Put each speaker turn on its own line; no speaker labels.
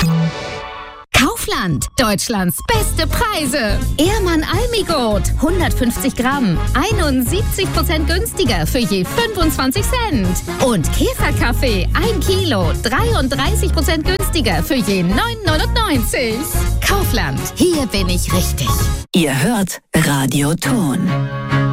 Kaufland, Deutschlands beste Preise. Ehrmann Almigurt, 150 Gramm, 71% günstiger für je 25 Cent. Und Käferkaffee, 1 Kilo, 33% günstiger für je 9,99. Kaufland, hier bin ich richtig.
Ihr hört Radio Ton.